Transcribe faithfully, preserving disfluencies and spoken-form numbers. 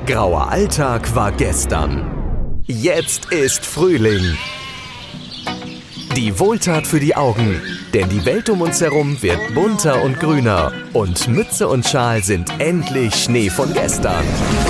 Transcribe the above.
Grauer Alltag war gestern. Jetzt ist Frühling. Die Wohltat für die Augen, denn die Welt um uns herum wird bunter und grüner und Mütze und Schal sind endlich Schnee von gestern.